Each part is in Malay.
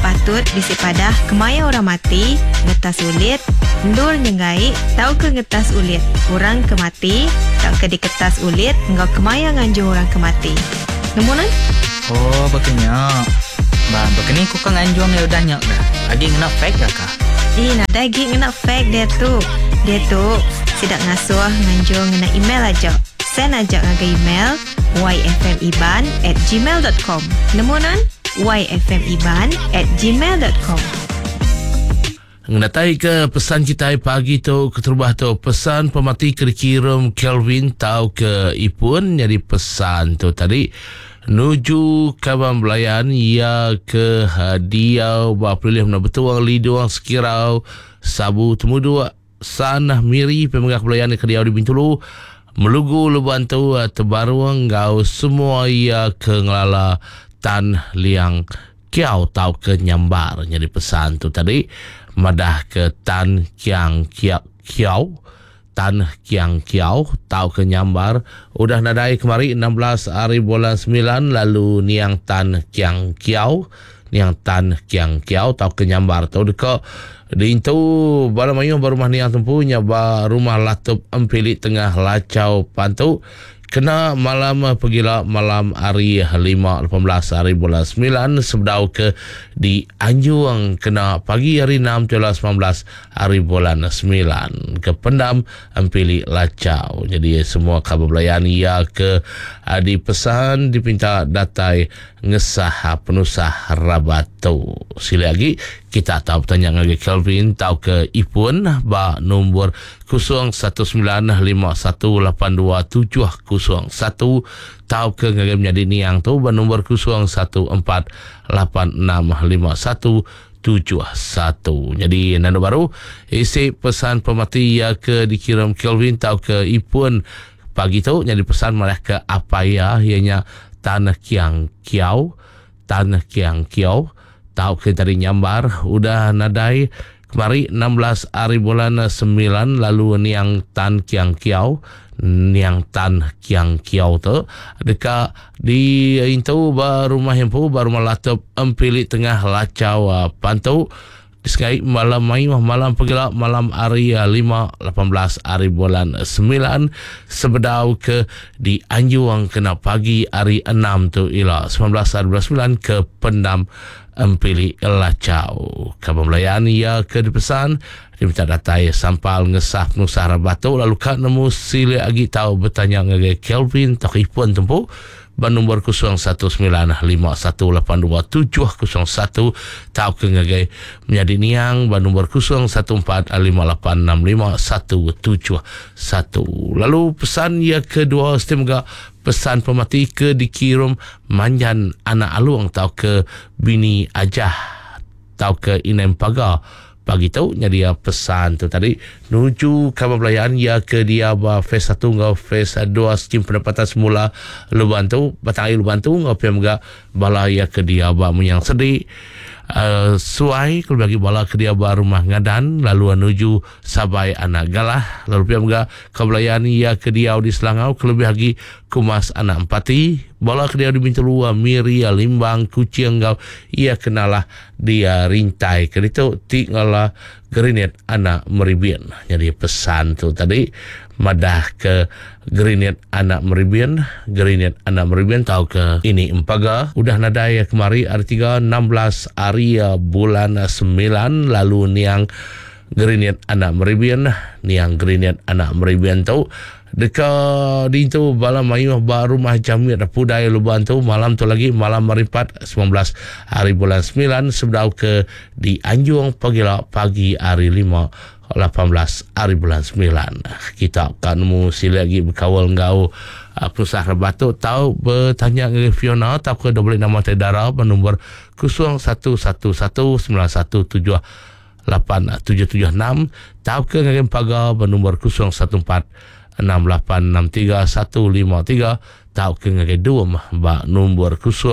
patut bisi padah kemaya orang mati, ngetas ulit, ndur nyengai, tahu ke ngetas ulit. Orang kemati, tak ke diketas ulit, engkau kemaya nganjung orang kemati. Nemunan? Oh, begini. Bang, begini ku kan nganjung ya udah nyak dah. Lagi kena fake dah kah? Nak lagi kena fake dia tu. Dia tu sidak ngasuh nganjung kena email aja. Send aja ngaga email yfmiban@gmail.com. Nemunan? yfmiban@gmail.com. Ngatai ke pesan kita pagi tu keterubah tu pesan pemati kirim Kelvin tahu ke ipun jadi pesan tu tadi nuju kawan belayan ia ke hadiah bapilih na betul liduang sekirau sabu temu dua sanah miri pemegah belayan ke dia di Bintulu melugu leban tu terbaru ngau semua ia ke ngelala tan liang kiau tahu ke nyambar jadi pesan tu tadi madah ke tan kiang kiau tan kiang kiau tahu ke nyambar udah nadai kemari 16 hari bulan 9 lalu niang tan kiang kiau tahu ke nyambar tahu deka di itu bala mayu barumah niang tempunya ba rumah latup empili tengah lacau pantu kena malam pergilah malam hari 5 18 hari bulan 9 sebedau ke di Anjuang kena pagi hari 6 19 hari bulan 9 ke pendam empili lacau. Jadi semua kabar belayan ia ke dipesan dipinta datai ngesah penusah rabatu. Sila lagi kita tahu bertanya lagi Kelvin tahu ke ipun ba nombor 0151827001 tahu ke ngagam jadi niang tu ba nombor 0148565171. Jadi nando baru isi pesan pemati ya ke dikirim Kelvin tahu ke ipun pagi tu jadi pesan mereka apa ya ianya tanah kiang kiau tahu ke tadi nyambar udah nadai kemari 16 hari bulan 9 lalu niang tan kiang kiau tu dekat di itu rumah hempu rumah latup empili tengah lacau pantau sekali malam pergilah malam hari 5 18 hari bulan 9 sebedau ke di Anjuang kena pagi hari 6 tu ila 19 hari bulan 9 ke pendam empili lacau kabar melayan ia ke dipesan diminta datai sampal ngesah penusah rabatu lalu kak nemu sila lagi tahu bertanya ngagai Kelvin tak ipun tempu ban nombor 0195182701 tahu ke ngagai menjadi niang ban nombor 0145865171. Lalu pesan ia kedua semoga pesan pemati ke dikirim manjan anak aluang tahu ke bini ajah tahu ke inem pagar pagi tu jadi pesan tu tadi nuju kabar belayaan ya ke dia phase 1 ngau phase 2 skim pendapatan semula luban tu batai luban tu ngau pemga bala ya ke dia menyang sedih suai kalau bagi bala ke dia rumah ngadan lalu menuju Sabai anak galah lalu pemga kabelayaan ya ke dia di Selangau kelebih lagi kumas anak empati bala ke dia di Bintulu Miri Limbang Kucing ngau ia kenalah dia rintai ke itu tinggallah gerinet anak meribien. Jadi pesan tu tadi madah ke gerinet anak meribien tahu ke ini empaga udah nadai kemari hari 3 16 hari bulan 9 lalu niang gerinet anak meribien tu dekat di itu bala mayu baru rumah jamir pudai luban tu malam tu lagi malam maripat 19 hari bulan 9 sebedau ke di Anjuang pagi hari 5 18 hari bulan 9 kita akan sila lagi berkawal ngau perusahaan rebatu tahu bertanya ke Fiona tahu ke boleh nama tedara nombor 0111917876 tahu ke ngagem pagar nombor 0146863153 tahu ke ngagem dua nombor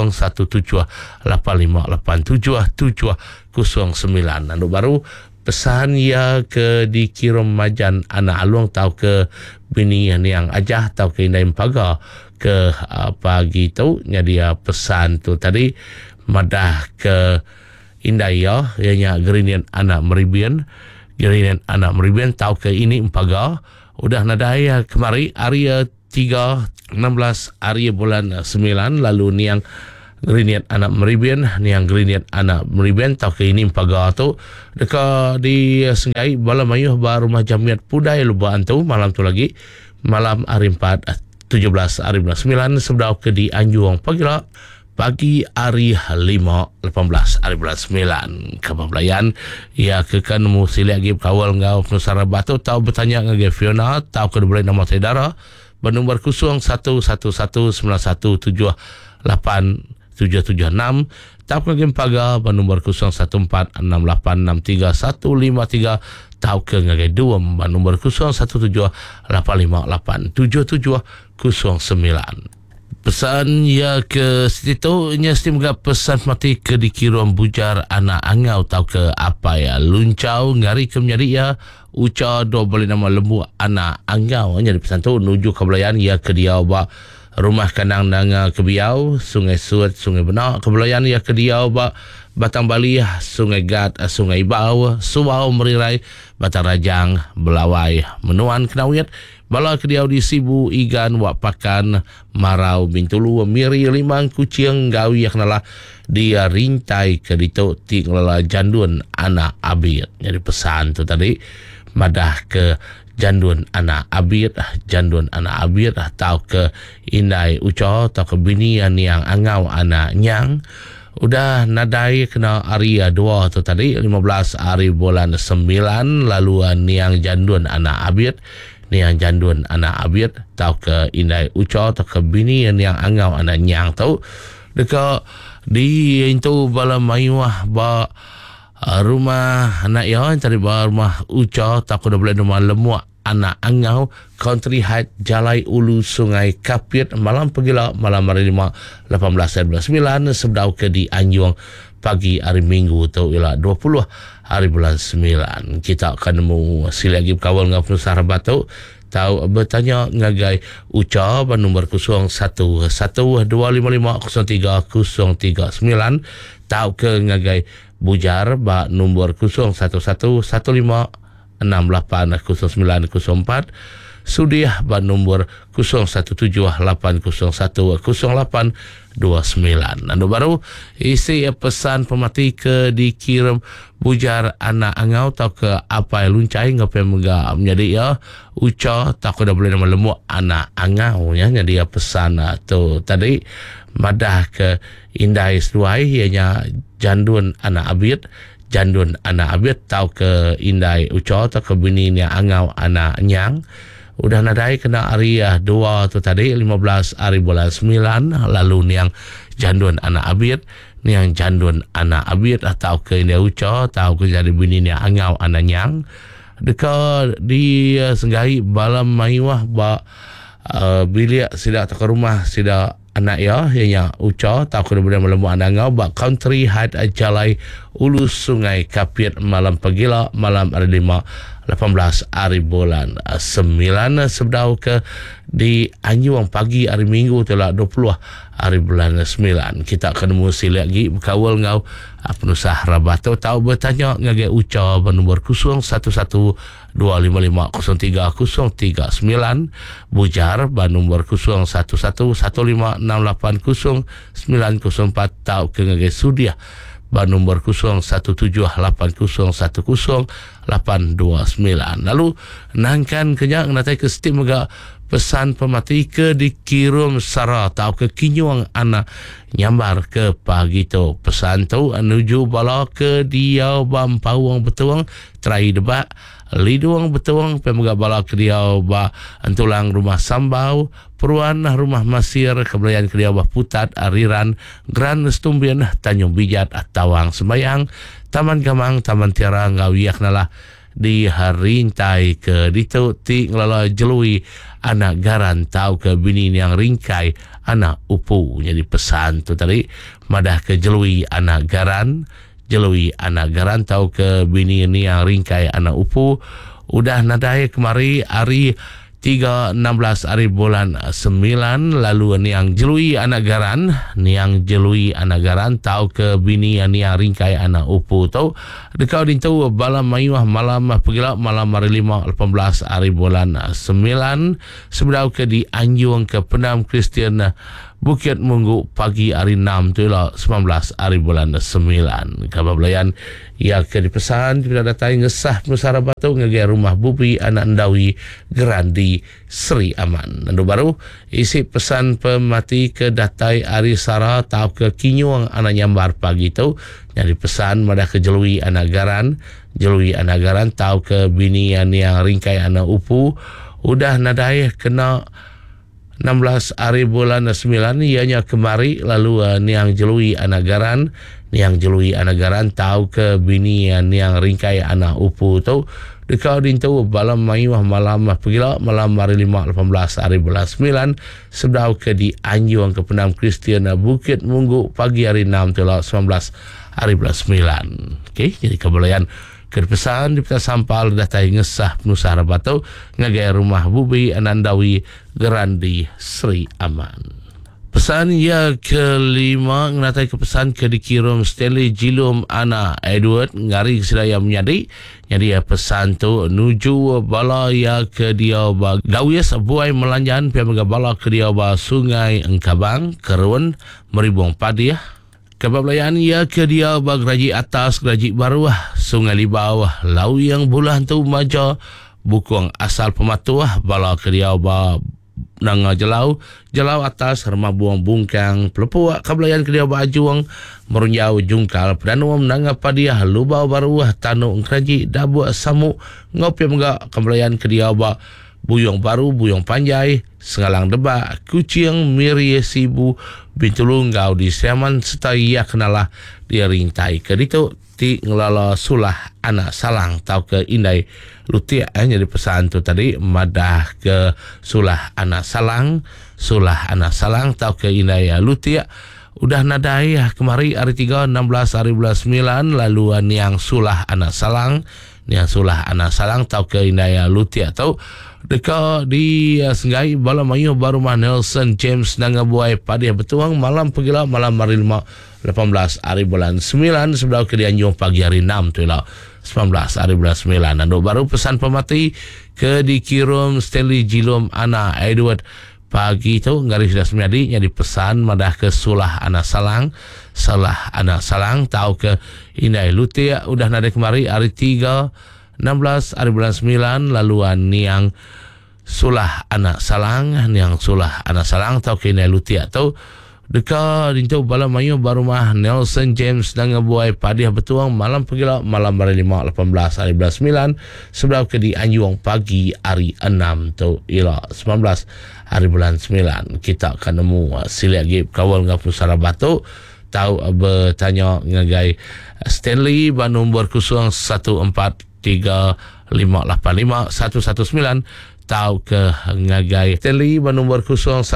0178587709 anu baru pesan ia ke dikirim majan anak aluang tahu ke bini yang ajah tahu ke indai pagar ke pagi tu jadi pesan tu tadi madah ke indaya ianya gerinian anak meribian tahu ke ini empaga udah nadaya kemari area 3 16 area bulan 9 lalu niang gerinian anak meribian tahu ke ini empaga tu dekat di Senggai bala mayuh ba rumah jamiat pudai lubaan tu malam tu lagi malam hari 4 17 hari bulan 9 sebelum ke di Anjuang pagi hari 5 18 hari bulan 9 Kabablayan ya kekan musi lagi kawal ngau penusara batu tahu bertanya ngage Fiona tahu ke boleh nama saudara bernomor 01119178 776 tahu ke gempaga bernomor 0146863153 tahu ke ngage 2 bernomor 0178587709 pesan ya ke situ nya semoga pesan mati ke dikirim bujar anak angau tahu ke apa ya luncau ngari ke menjadi ya uca do boleh nama lembu anak angau nya di pesan tu menuju ke belayan ya ke dia ba rumah kanang nanga ke biau sungai Suat sungai Benak ke belayan ya ke dia ba Batang Bali sungai Gat sungai Bau Subau Merirai Batang Rajang Belawai Menuan Kenawit bala ke dia di Sibu Igan Wak Pakan Marau Bintulu Miri Limang Kucing Gawi yaknalah dia rintai ke ditu ti ngelala jandun anak abid jadi pesan tu tadi madah ke jandun anak abid tahu ke indai uco tahu ke binian yang angau anak nyang udah nadai kena area 2 tu tadi 15 hari bulan 9 laluan yang jandun anak abid tahu ke indai uco tahu ke bini yang angau anak nyang tahu dekat di itu bala mayuah ba rumah anak yang tadi ba rumah uco tahu ke dah boleh rumah lemua anak angau country height Jalai Ulu Sungai Kapit malam pagila malam hari 5 18 9 sebdau ke di Anjuang pagi hari Minggu tu ialah 20 hari bulan 9 kita akan nemu sila lagi kawal ngau penusah batu tahu bertanya ngagai uca nombor 0112550339 tahu ke ngagai bujar ba nombor 011156800904 Sudiah ba nombor 0178010829 anu baru isi pesan pemati ke dikirim bujar anak angau tahu ke apa yang luncai ngapai mega menjadi ya uca tahu ke dah boleh nama lemu anak angau ya jadi ya pesan tu tadi madah ke indai seduai ianya jandun anak abid tahu ke indai uca tahu ke bini yang angau anak nyang udah nadai kena area 2 tu tadi 15 hari bulan 9 lalu niang jandun anak abid tahu ke indai uca tahu ke jadi bini yang angau anak nyang dekat di Senggai balam maiwah ba bilik sida tak rumah sida anak ya ianya uca tahu ke boleh melemu anak ngau ba country height Jalai Ulu Sungai Kapit malam pagila malam hari 5 18 hari bulan 9 sebdau ke di Anjuang pagi hari Minggu telah 20 hari bulan 9 kita akan musi lagi berkawal ngau penusah rabato tahu bertanya ngagai uca bernomor 0112550339 bujar bernomor 011156800904 tahu ke ngagai sudiah bernomor 0178010829 lalu nangkan kenyak natai ke stim juga pesan pemati ke dikirim sara tahu ke kinyuang anak nyambar ke pagi tu pesan tu menuju bala ke dia bampawang betuang terai debat liduang betuang pemuga bala ke dia ba antulang rumah sambau peruan rumah masir kebelayan ke dia bah putat ariran gran stumbian Tanjung Bijat Tawang Sembayang Taman Gamang Taman Tiara ngawiak nalah di harintai ke ditu ti ngelala jelui anak garan tahu ke bini yang ringkai anak upu jadi pesan tu tadi madah ke jelui anak garan tahu ke bini ni yang ringkai anak upu udah nadai kemari hari 16 hari bulan 9. Lalu niang jelui anak garan tau ke bini niang ringkai anak upu tau dekau dintu balam mayuah malam pegila malam hari 5 18 hari bulan 9 sebedau ke di Anjung ke Penam Kristian Bukit Munggu pagi hari 6 tu lah 19 hari bulan 9. Kabar belayan ia ke dipesan bila datai ngesah Nusara Batu ngegaya rumah bubi anak Ndawi Gerandi Sri Aman. Nandu baru isi pesan pemati ke datai Ari Sara tau ke Kinyuang anak Nyambar pagi tu jadi pesan madah ke jelui anak garan tau ke bini yang ringkai anak upu udah nadai kena 16 hari bulan 9 ianya kemari lalu niang jelui anak garan tau ke bini niang ringkai anak upu tu dekau dintu balam mayuah malam pegila malam hari 5 18 hari bulan 9 sebedau ke di Anjung ke Penam Kristian Bukit Munggu pagi hari 6 tu lah 19 hari bulan 9. Okey, jadi kebelayan kepesan di peta sampal datai ngesah Nusara Batu ngagaya rumah bubi Anandawi Gerandi Sri Aman. Pesan ya kelima ngatai ke pesan ke dikirim Stanley Jilum Ana Edward ngari sedaya menyadi jadi pesan tu nuju bala ya ke dia ba gawis buai melanjan pia mega bala ke dia ba Sungai Engkabang Kerun Meribung Padi Kebablayan ia ke dia bag Raji Atas, Raji Baruah, Sungai Libawah, Lau yang bulan tu maja, Bukung asal pematuah, bala ke dia ba Nanga Jelau Atas, Herma Buang Bungkang, Pelepuak, Kebablayan ke dia ba Ajuang, Merunjau Jungkal, Pedanuam Nanga Padiah, Lubau Baruah, Tanu Engkraji, Dabu Samu, Ngopi Menggak, Kebablayan ke dia ba Buyong Baru, Buyong Panjai, Sengalang Debak, Kucing, Miri Sibu, Bintulunggau di Siaman serta ia kenalah dia rintai ke ditu ti ngelala sulah anak salang tau ke indai lutia jadi pesan tu tadi madah ke sulah anak salang tau ke indai lutia udah nadai kemari hari 3 16 hari bulan 9 lalu niang sulah anak salang tau ke indaya lutia tau deka di Senggai bala mayu baru Nelson James Nangabuai Padiah Betuang malam pegila malam hari 5 18 hari bulan 9 sebelum ke Anjung pagi hari 6 tu lah 19 hari bulan 9 dan baru pesan pemati ke dikirim Stanley Jilum Ana Edward pagi tu ngaris dah semedi jadi pesan madah ke sulah anak salang tau ke indai lutia udah nada kemari hari 3 16 hari bulan 9 laluan niang sulah anak salang tau ke indai lutia tau deka dintu bala mayu barumah Nelson James Nangabuai Padiah Betuang malam pegila malam hari 5 18 hari bulan 9 sebelum ke di Anjung pagi hari 6 tu ialah 19 hari bulan 9 kita akan nemu sila lagi kawal ngapun Nusara Batu tahu bertanya ngagai Stanley ba nombor 0143585119 tahu ke ngagai Stanley ba nombor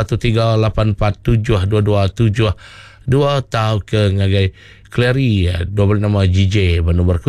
0138472272 tahu ke ngagai Clary double nama GJ ba nombor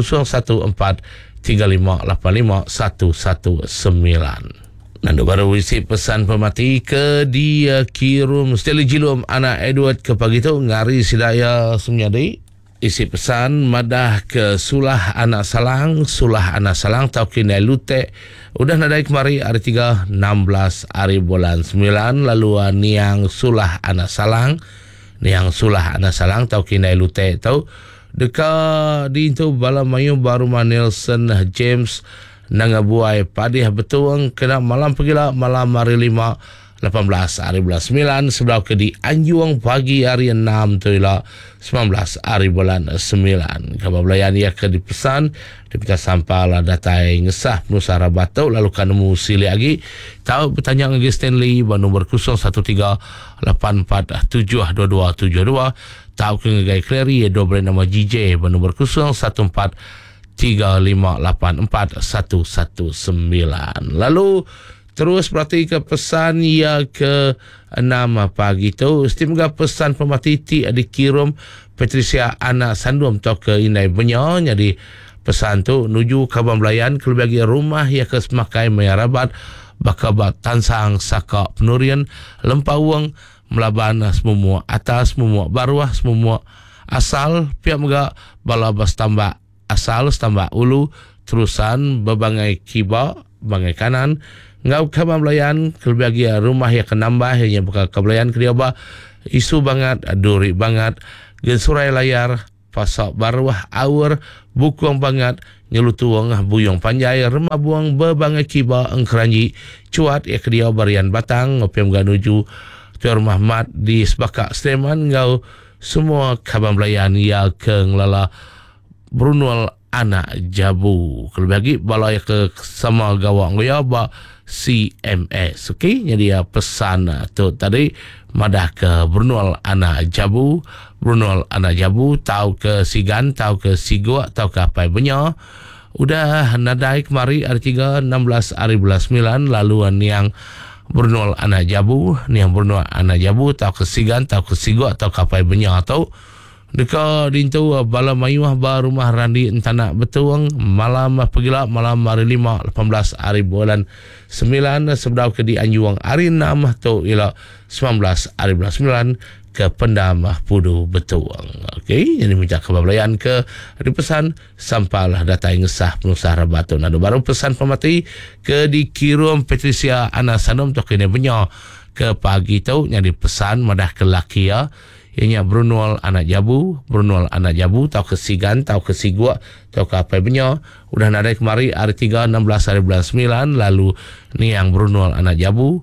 0143585119. Nandu baru isi pesan pemati ke dia kirim Stanley Jilum anak Edward ke pagi tu ngari sidaya semnyadi isi pesan madah ke sulah anak salang tau kinai lute udah nadai kemari hari 3 16 hari bulan 9 lalu niang sulah anak salang tau kinai lute tau deka di itu bala mayu baru Nelson James Nangabuai Padiah Betuang kena malam pegila malam hari 5 18 hari bulan 9 sebelah ke di Anjung pagi hari 6 tu ialah 19 hari bulan 9 kabar belayan ia ke dipesan dipita sampal datai ngesah Nusara Batu lalu kan nemu sili lagi tahu bertanya lagi Stanley nombor 0138472272 tahu ke ngagai Clary double nama GJ nombor 0143584119 lalu terus berarti ke pesan ia ke 6 pagi tu semoga pesan pematiti dikirim Patricia anak sandum tau ke indai benya jadi pesan tu nuju kaban belayan ke bagi rumah ia ke semakai mayarabat bakabat tansang saka penurian lempawang melaban semua atas semua baruah semua asal pihak mega balabas tambah asal tambah ulu terusan bebangai kiba bangai kanan ngau kabablayan kelbagi rumah yang kenambah yang bakal kablayan kediaba isu banget duri banget gensurai layar pasak baruah awur bukuang banget nyelutuang buyong panjai remah buang bebangai kiba engkeranji cuat ya kedia barian batang ngopem ganuju Tuan Muhammad di Sebakak Sleman ngau semua kabablayan ya ke ngelala Brunel anak jabu kelbagi balai ke sama gawang ya ba CMS okey jadi pesan tu tadi madah ke Brunel anak jabu tahu ke sigan tahu ke sigua tahu ke apa benya udah nadai kemari hari 3 16 hari 9 laluan yang Brunel anak jabu tahu ke sigan tahu ke sigua tahu ke apa benya tahu deka dintu bala mayuah ba rumah randi entana betuang malam pagila malam hari 5 18 hari bulan 9 sebdau ke di Anjuang hari 6 tu ila 19 hari bulan 9 ke Pendam Pudu Betuang. Okey, jadi minta kabablayan ke di pesan sampailah data ngesah penusah rabatu nado baru pesan pemati ke di Kirum Patricia Anasanum tu kene benya ke pagi tu nyari pesan madah ke laki ya ianya Brunel anak jabu tahu ke sigan tahu ke sigua tahu ke apa benya udah nadai kemari hari 3 16 hari bulan 9 lalu ni yang Brunel anak jabu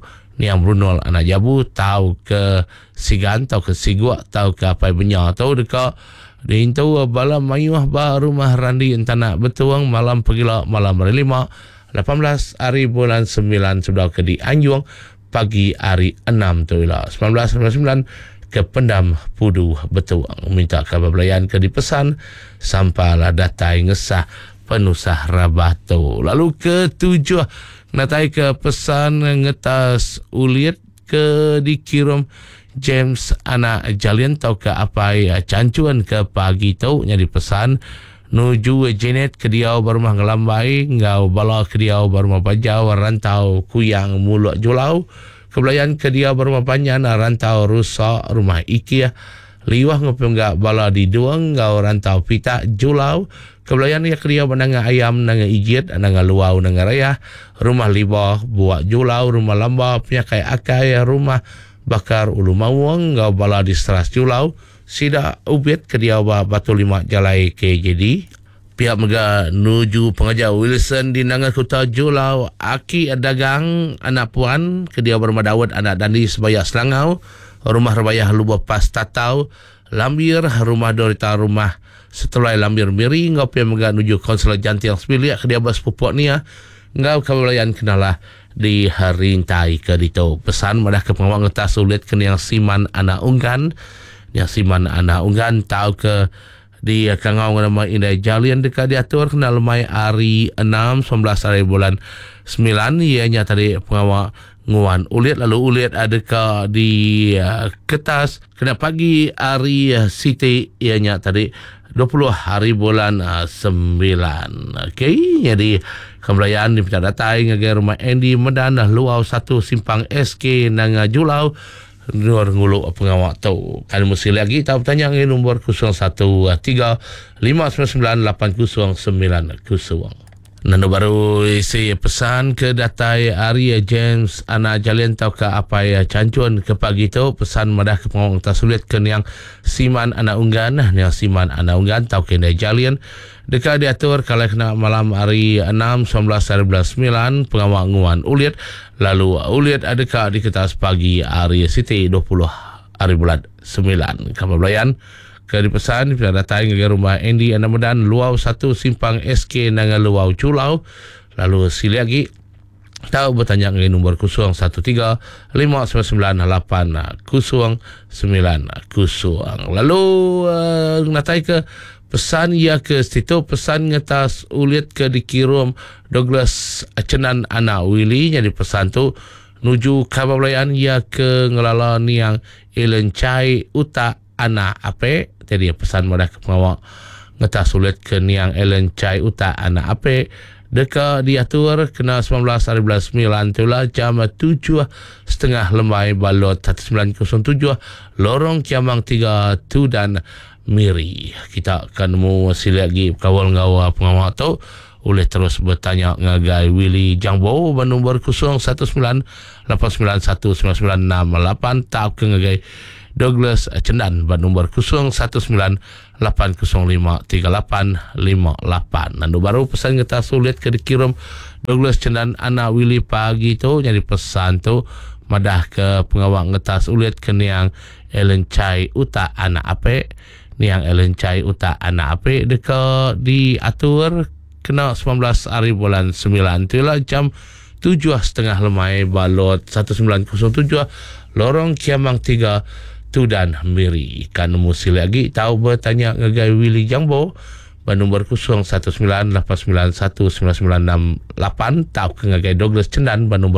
tahu ke sigan tahu ke sigua tahu ke apa benya tahu deka dintu bala mayuah ba rumah randi entana betuang malam pagila malam hari 5 18 hari bulan 9 sudah ke di Anjuang pagi hari 6 tu ila 19 ke Pendam Pudu Betuang minta kabablayan ke dipesan sampailah datai ngesah penusah rabatu lalu ke-7 natai ke pesan ngetas uliat ke dikirim James anak jalian tau ke apa cancuan ke pagi tau nyari pesan nuju Janet ke diau berumah ngelambai ngau bala ke diau berumah bajau rantau kuyang muluk julau kebelayan ke dia berumah panjang rantau rusak rumah IKEA liwah ngopeng bala di duang ngau rantau pita julau kebelayan ya ke dia menanga ayam nanga ijit nanga luau nanga raya rumah libah buat julau rumah lamba penyakai akai rumah bakar ulu mawang ngau bala di seras julau sida ubit ke dia batu 5 jalai ke jadi pihak mega nuju pengajar Wilson di Nangan Kota Julau aki dagang anak puan ke dia bermadawat anak dandi sebayak selangau rumah rebayah lubah pas tatau lambir rumah dorita rumah setelah lambir miri ngau pihak mega nuju konsulat janti yang sebilik ke dia bas pupuk ni ngau kabelayan kenalah di harintai ke dito pesan madah ke pengawang ngetas sulit kena yang siman anak unggan tahu ke di kangau nama indai jalian dekat diatur kena lemai hari 6 19 hari bulan 9 ianya tadi pengawal nguan ulit lalu ulit adakah di kertas kena pagi hari siti ianya tadi 20 hari bulan 9 okey jadi kemerayan di pecah datai ngagai rumah Andy Medan luau 1 simpang SK nanga Julau luar nguluk pengawak tu kan mesti lagi tahu bertanya ke nombor 0135998090 nando baru isi pesan ke datai Arya James anak jalian tahu ke apa ya cancuan ke pagi tu pesan madah ke pengawang tak sulit ke yang siman anak unggan tahu ke dia jalian dekat diatur kalau kena malam hari 6 19 hari bulan 9 pengawak nguan uliat lalu uliat adakah di kertas pagi hari Siti 20 hari bulan 9 kabablayan ke dipesan di datang ke rumah Andy Anamedan luau 1 simpang SK nanga luau Julau lalu sili lagi tahu bertanya ke nombor 0135998090 lalu natai ke pesan ia ke situ pesan ngetas ulit ke dikirim Douglas Cenan anak Willy jadi pesan tu nuju kabablayan ia ke ngelala ni yang Ellen Chai uta anak ape jadi pesan mereka pengawak ngetas ulit ke ni yang Ellen Chai uta anak ape Deka diatur kena 19 hari bulan 9 itulah jam 7.30 lemai balot 1907 lorong Kiamang 3 tu dan Miri. Kita akan masih lagi kawal ngawa pengawal tu boleh terus bertanya ngagai Willy Jangbo nombor 01989199668 tau ke ngagai Douglas Cendan nombor 0198053858. Nandu baru pesan kita sulit ke dikirim Douglas Cendan ana Willy pagi tu jadi pesan tu madah ke pengawak ngetas ulit ke niang Ellen Chai uta anak ape niang Ellen Chai uta anak ape deka diatur kena 19 hari bulan 9 tu lah jam 7.30 lemai balot 1907 lorong Kiamang 3 tu dan Miri. Kan mesti lagi tahu bertanya ngagai Willy Jangbo nombor 0198919968 tahu ke ngagai Douglas Cendan nombor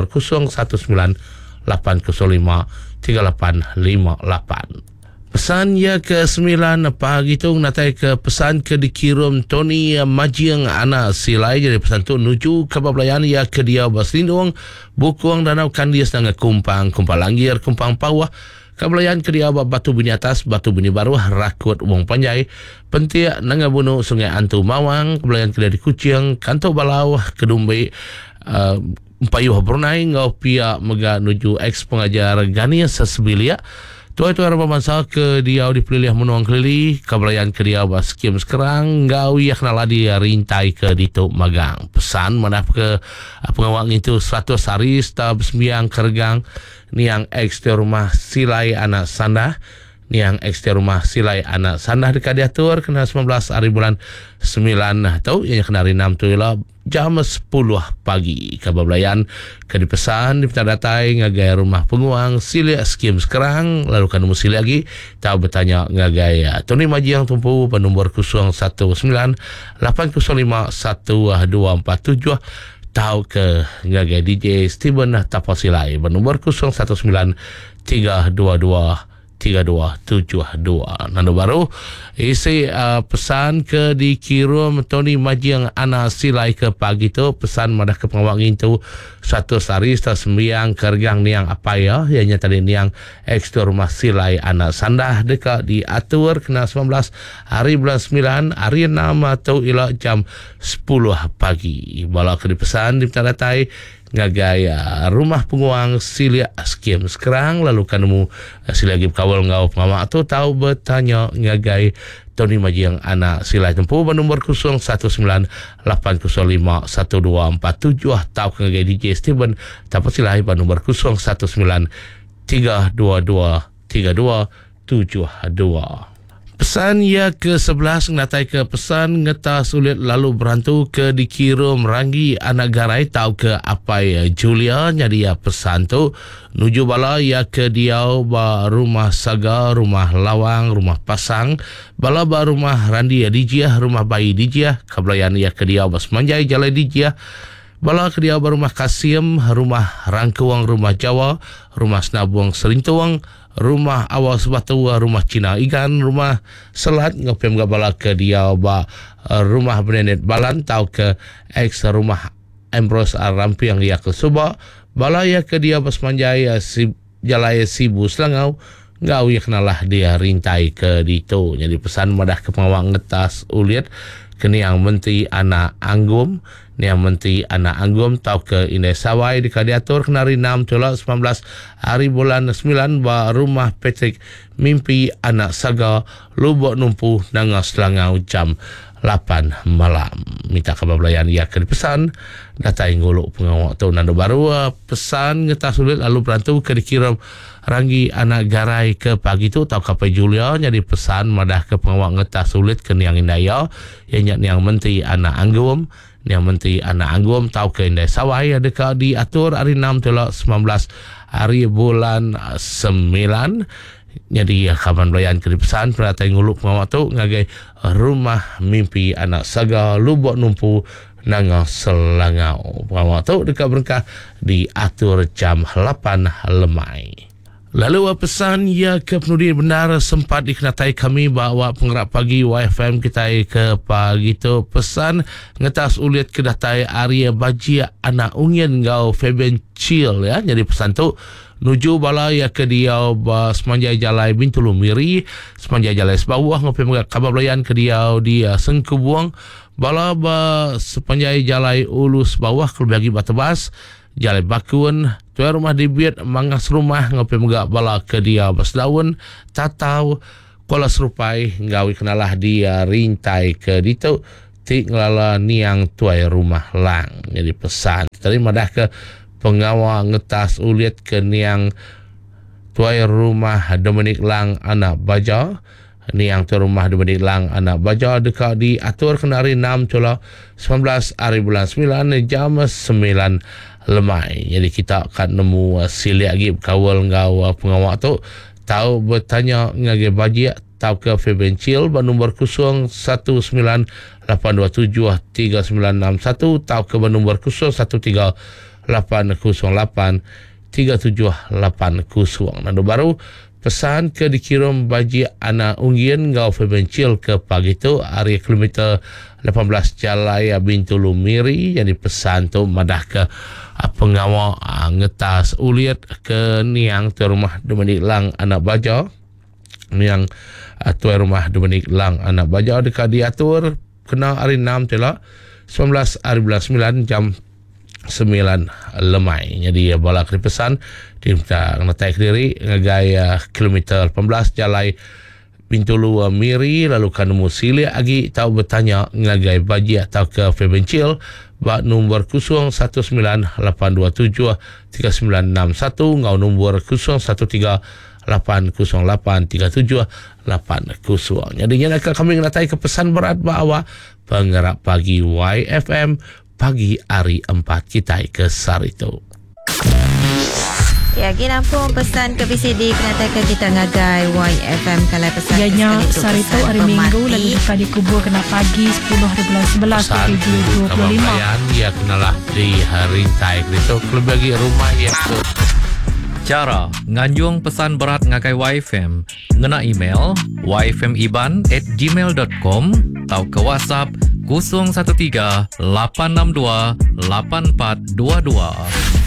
0198053858. Pesan ya ke-9 pagi tu natai ke pesan ke dikirim Tony Majiang anak silai jadi pesan tu nuju ke Bablayan ya ke dia Baslindung Bukuang Danau Kandias dengan Kumpang Langir Kumpang Pawah Kabelayan ke dia Batu Bini Atas Batu Bini Baru Rakut Wong Panjai Pentia Nangabuno Sungai Antu Mawang Kabelayan ke dia di Kucing Kanto Balau Kedumbe Payuh Brunei Ngau Pia Mega nuju ex pengajar Gania Sesbilia Tuai arah pemangsa ke dia dipilih menuang kelili Kabelayan ke dia Baskim sekarang Ngau yak naladi rintai ke ditu magang pesan menap ke pengawang itu 100 hari stab sembiang kergang niang eksterior rumah silai anak sandah niang eksterior rumah silai anak sandah dekat diatur kena 19 hari bulan 9 tahu yang kena hari 6 tu ialah jam 10 pagi Kabablayan ke dipesan dipetadatai ngagai rumah penguang silia skim sekarang lalu kan mesti lagi tahu bertanya ngagai Tony Maji yang tumpu nombor 0198051247 tahu ke ngagai DJ Steven Tapasilai bernomor 0193223272. Nando baru isi pesan ke dikirim Tony Majiang anak silai ke pagi tu pesan madah ke pengawang itu 100 hari setelah sembiang kergang niang apa ya ianya tadi niang ekstor rumah silai anak sandah dekat diatur kena 19 hari bulan 9 hari 6 atau ila jam 10 pagi bala ke dipesan dipetadatai ngagai rumah penguang silia skim sekarang lalu kanemu sila lagi kawal ngau pengawak tu tahu bertanya ngagai Tony Majiang anak silai tempuh bernomor 0198051247 tahu ngagai DJ Steven dapat silai bernomor 0193223272. Pesan ya ke-11 ngatai ke pesan ngeta sulit lalu berantu ke dikirim Ranggi anak garai tahu ke apa ya Julia jadi ya pesan tu nuju bala ya ke diau ba rumah saga rumah lawang rumah pasang bala ba rumah Randi ya dijia rumah bayi dijia kabelayan ya ke diau bas manjai jalai dijia bala ke diau ba rumah Kasim rumah Rangkewang rumah Jawa rumah Senabuang Serintuang rumah awal sebatua rumah Cina ikan rumah Selat ngopem gabala ke dia ba rumah Benenet Balan tau ke ex rumah Ambrose Rampiang ya ke Suba bala ya ke dia bas manjaya si jalaya Sibu Selangau ngau ya kenalah dia rintai ke dito jadi pesan madah ke pengawang ngetas uliat kini yang menti anak anggum ni yang menti anak anggum tau ke Indai Sawai di kadiatur kenari 6 tolak 19 hari bulan 9 ba rumah Patrick mimpi anak saga lubuk numpu nanga Selangau jam 8 malam minta kabablayan ia ke pesan datai nguluk pengawak tu nando baru pesan ngetas sulit lalu berantu ke dikirim Ranggi anak garai ke pagi tu tau kapai Julia jadi pesan madah ke pengawak ngetas sulit ke niang Indaya yang menti anak anggum yang menti anak anggum tau ke Indai Sawai ada ke diatur hari 6 tolak 19 hari bulan 9 jadi kapan belayan ke pesan peratai nguluk pengawak tu ngagai rumah mimpi anak saga lubuk numpu nanga Selangau pengawak tu dekat berkah diatur jam 8 lemai. Lalu pesan ya ke penulis benar sempat dikenatai kami bahawa penggerak pagi YFM kita ke pagi tu pesan ngetas ulit kedatai Arya Bajia anak ungin ngau Fabian Chill ya. Jadi pesan tu nuju bala ya ke dia semanjai jalai Bintulu Miri, semanjai jalai sebawah ngopi menggak kabar belayan ke dia di Sengkebuang bala sepanjai jalai Ulu sebawah kelebagi Batebas Jalai Bakun, tuan rumah dibiat mangas rumah ngopi megak bala ke dia Basdaun, Tatau, Kuala Serupai, ngawi kenalah dia rintai ke ditu, tik ngelala niang tuai rumah lang. Jadi pesan, tadi madah ke pengawa ngetas ulit ke niang tuai rumah Dominik Lang anak baja, niang tuai rumah Dominik Lang anak baja dekat diatur kenari 6 cula 19 hari bulan 9 jam 9 lemai. Jadi kita akan nemu sili lagi kawal ngau pengawak tu tahu bertanya ngage baji tahu ke Fabian Chill nombor 0982739961 tahu ke nombor 0138083780. Nado baru pesan ke dikirim baji anak unggian ngau Fabian Chill ke pagi tu area kilometer 18 Jalaya Bintulu Miri. Jadi pesan tu madah ke pengawa ngetas uliat ke niang tuan rumah Dominik Lang anak baja, niang tuan rumah Dominik Lang anak baja dekat diatur kena hari 6 telah 19 hari bulan 9 jam 9 lemai. Jadi bala kena pesan diminta ngetai diri ngagaya kilometer 18 Jalai Bintulu Miri. Lalu kan musili lagi tahu bertanya ngagai baji atau ke Fabian Chill bak nombor 0138273961 ngau nombor 0138083780. Jadi yang akan kami ngatai ke pesan berat bahawa penggerak pagi YFM pagi hari 4 kita ke Sarito. Ya, gini nampung pesan ke PCD kena ke kita ngagai YFM kalau pesan ianya Sarito hari Minggu lalu dekat dikubur kena pagi 10 hari bulan 11 2025 ya kenalah di hari Taik itu kelebagi rumah ya tu. Cara nganjung pesan berat ngagai YFM ngena email yfmiban@gmail.com atau ke WhatsApp 013 862 8422.